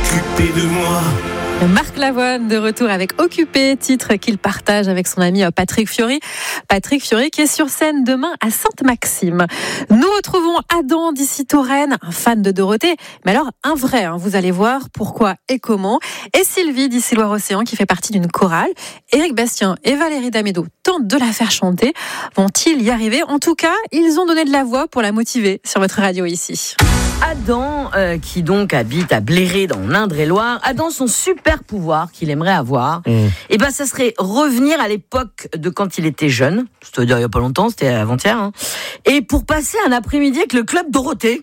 occupé de moi. Marc Lavoine de retour avec Occupé, titre qu'il partage avec son ami Patrick Fiori. Patrick Fiori qui est sur scène demain à Sainte-Maxime. Nous retrouvons Adam d'ici Touraine, un fan de Dorothée, mais alors un vrai, vous allez voir pourquoi et comment. Et Sylvie d'ici Loire-Océan qui fait partie d'une chorale. Éric Bastien et Valérie Damédo tentent de la faire chanter. Vont-ils y arriver ? En tout cas, ils ont donné de la voix pour la motiver sur votre radio ici. Adam, qui donc habite à Bléré dans l'Indre-et-Loire, Adam, son super pouvoir qu'il aimerait avoir, et ben ça serait revenir à l'époque de quand il était jeune, c'est-à-dire il y a pas longtemps, c'était avant-hier, et pour passer un après-midi avec le club Dorothée.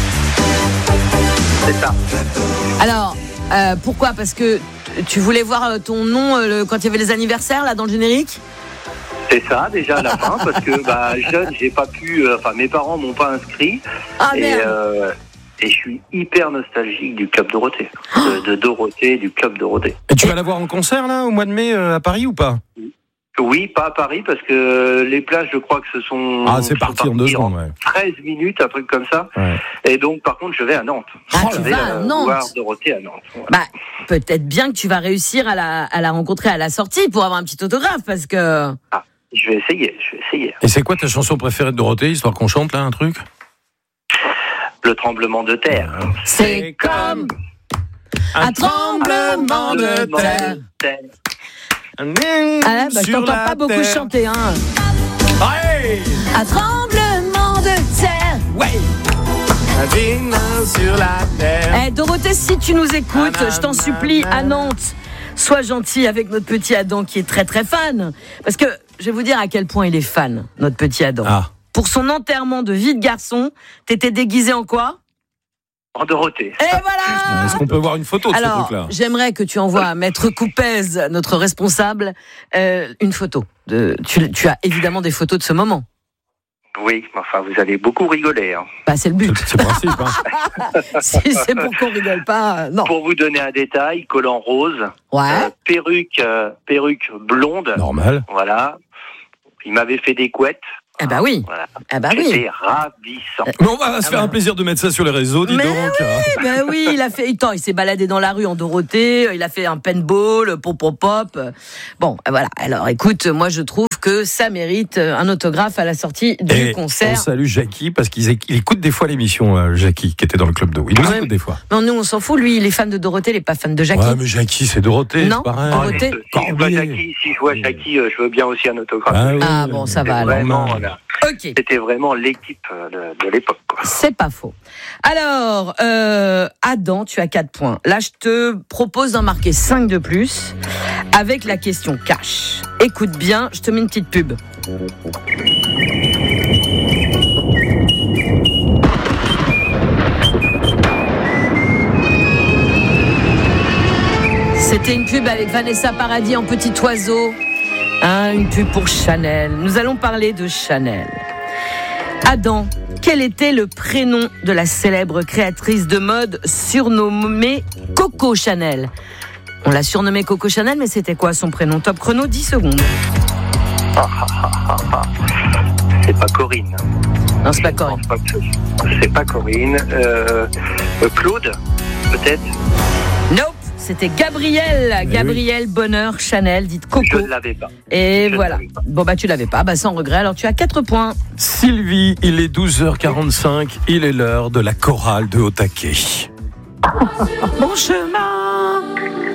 C'est ça. Alors, pourquoi ? Parce que tu voulais voir ton nom quand il y avait les anniversaires là dans le générique ? C'est ça, déjà à la fin, parce que jeune, j'ai pas pu. Mes parents m'ont pas inscrit. Et je suis hyper nostalgique du Club Dorothée. De Dorothée, du Club Dorothée. Et tu vas la voir en concert là, au mois de mai, à Paris ou pas ? Oui, pas à Paris, parce que les places, je crois que ce sont. C'est parti en 2 secondes, ouais. 13 minutes, un truc comme ça. Ouais. Et donc, par contre, je vais à Nantes. Tu vas à Nantes ? Voir Dorothée à Nantes. Voilà. Peut-être bien que tu vas réussir à la rencontrer à la sortie pour avoir un petit autographe, parce que. Je vais essayer. Et c'est quoi ta chanson préférée de Dorothée, histoire qu'on chante là un truc ? Le tremblement de terre. C'est comme un tremblement de terre. Je t'entends pas beaucoup chanter, Ouais. Un tremblement de terre. Ouais. Sur la terre. Dorothée, si tu nous écoutes, je t'en supplie, à Nantes, sois gentil avec notre petit Adam qui est très très fan. Parce que je vais vous dire à quel point il est fan, notre petit Adam. Pour son enterrement de vie de garçon, t'étais déguisé en quoi ? En Dorothée. Et voilà. Est-ce qu'on peut voir une photo de ce truc-là ? J'aimerais que tu envoies à Maître Coupez, notre responsable, une photo. Tu as évidemment des photos de ce moment. Oui, vous allez beaucoup rigoler. C'est le but. C'est le principe. Si c'est pour qu'on rigole pas, non. Pour vous donner un détail, collant rose, perruque blonde. Normal. Voilà. Il m'avait fait des couettes. Oui. Voilà. C'était ravissant. Mais on va se faire un plaisir de mettre ça sur les réseaux, dis donc. Oui, il s'est baladé dans la rue en Dorothée, il a fait un paintball, pop. Bon, voilà. Alors, écoute, moi je trouve que ça mérite un autographe à la sortie du concert. On salue Jackie, parce qu'il écoute des fois l'émission, Jackie, qui était dans le club de Il nous écoute des fois. Non, nous on s'en fout, lui il est fan de Dorothée, il est pas fan de Jackie. Ouais, mais Jackie, c'est Dorothée, non, c'est pareil. Dorothée. Si je vois Jackie, je veux bien aussi un autographe. Bon, ça va alors. Vraiment, Okay. C'était vraiment l'équipe de l'époque. C'est pas faux. Alors, Adam, tu as 4 points. Là, je te propose d'en marquer 5 de plus avec la question cash. Écoute bien, je te mets une petite pub. C'était une pub avec Vanessa Paradis en petit oiseau. Une pub pour Chanel. Nous allons parler de Chanel. Adam, quel était le prénom de la célèbre créatrice de mode surnommée Coco Chanel ? On l'a surnommée Coco Chanel, mais c'était quoi son prénom ? Top chrono, 10 secondes. C'est pas Corinne. Non, c'est pas Corinne. C'est pas Corinne. Claude, peut-être ? Nope. C'était Gabrielle Bonheur Chanel, dite Coco. Je ne l'avais pas. Et voilà. Bon, tu l'avais pas, sans regret. Alors, tu as 4 points. Sylvie, il est 12h45. Il est l'heure de la chorale de Haut-Taquet. Mon chemin.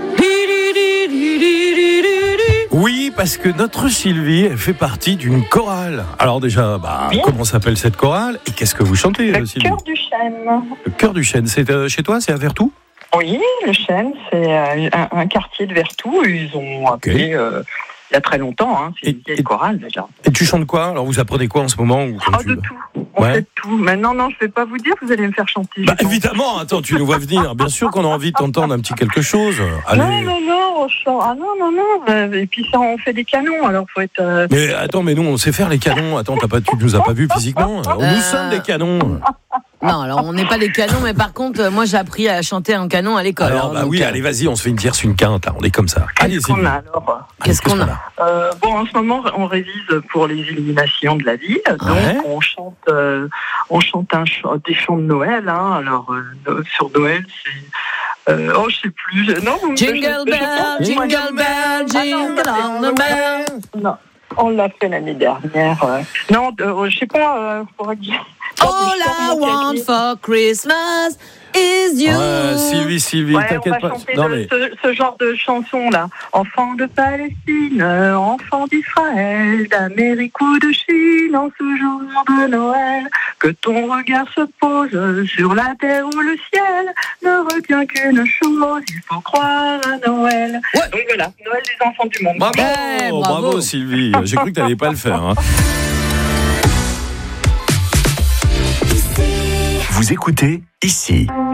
Oui, parce que notre Sylvie, elle fait partie d'une chorale. Alors déjà, comment s'appelle cette chorale ? Et qu'est-ce que vous chantez, Sylvie ? Le Cœur du Chêne. Le Cœur du Chêne, c'est chez toi ? C'est à Vertou ? Oui, le Chêne, c'est un quartier de Vertou. Ils ont appelé il y a très longtemps. C'est une vieille chorale déjà. Et tu chantes quoi ? Alors vous apprenez quoi en ce moment ? De tout. On fait de tout. Maintenant, non, je ne vais pas vous dire, vous allez me faire chanter. Évidemment, attends, tu nous vois venir. Bien sûr qu'on a envie de t'entendre un petit quelque chose. Allez. Non, on chante. Non. Et puis ça, on fait des canons, alors faut être... Mais attends, nous, on sait faire les canons. Attends, tu nous as pas vus physiquement ? Nous sommes des canons. Non, alors on n'est pas des canons, mais par contre, moi j'ai appris à chanter en canon à l'école. Alors, allez, vas-y, on se fait une tierce, une quinte, là. On est comme ça. Qu'est-ce qu'on a alors ? Qu'est-ce qu'on a ? En ce moment, on révise pour les illuminations de la ville. Donc, on chante des chants de Noël. Alors, sur Noël, Je sais plus. Non, Jingle bell, jingle bell, jingle all the bell. Non, on l'a fait l'année dernière. Non, je sais pas. Faudrait que All I want for Christmas is you. Sylvie, t'inquiète pas. Non, mais ce genre de chanson là. Enfant de Palestine, enfant d'Israël, d'Amérique ou de Chine, en ce jour de Noël, que ton regard se pose sur la terre ou le ciel, ne retient qu'une chose, il faut croire à Noël. Ouais. Donc voilà, Noël des enfants du monde. Bravo Sylvie. J'ai cru que t'allais pas le faire. Hein. Vous écoutez ici.